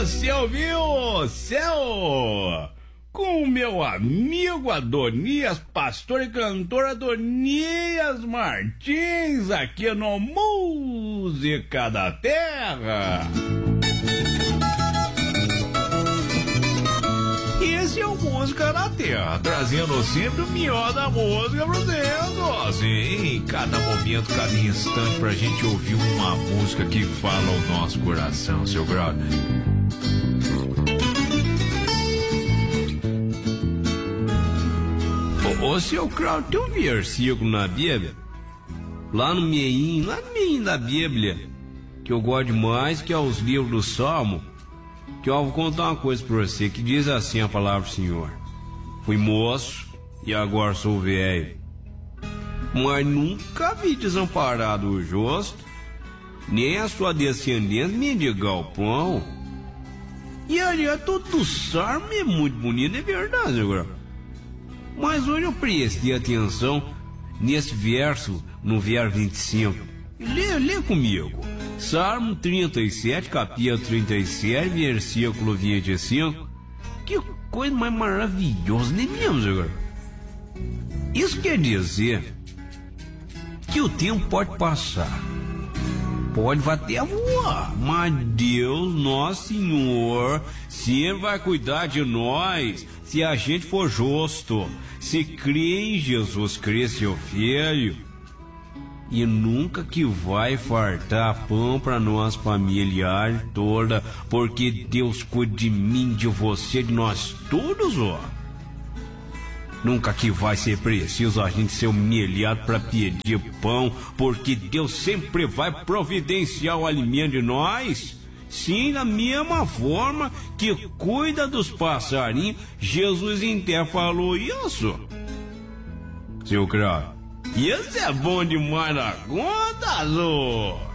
Você ouviu, céu? Com o meu amigo Adonias, pastor e cantor Adonias Martins, aqui no Música da Terra. Esse é o Música da Terra, trazendo sempre o melhor da música pro dedo. Sim, cada momento, cada instante, pra gente ouvir uma música que fala ao nosso coração, seu brother. Ô, seu Claudio, tem um versículo na Bíblia, lá no meio da Bíblia, que eu gosto demais, que é os livros do Salmo, que eu vou contar uma coisa pra você, que diz assim a palavra do Senhor: fui moço e agora sou velho, mas nunca vi desamparado o justo, nem a sua descendência mendigar o pão. E ali, todo o Salmo é muito bonito, é verdade, agora. Mas hoje eu prestei atenção nesse verso, no verso 25. Lê comigo. Salmo 37, capítulo 37, versículo 25. Que coisa mais maravilhosa, nem mesmo, agora? Isso quer dizer que o tempo pode passar, pode até voar, mas Deus, nosso Senhor, sempre vai cuidar de nós se a gente for justo, se crê em Jesus Cristo, seu Filho, e nunca que vai fartar pão para nós familiares toda, porque Deus cuida de mim, de você, de nós todos, ó. Nunca que vai ser preciso a gente ser humilhado para pedir pão, porque Deus sempre vai providenciar o alimento de nós. Sim, da mesma forma que cuida dos passarinhos, Jesus até falou isso. Seu Cravo, isso é bom demais na conta, Zô.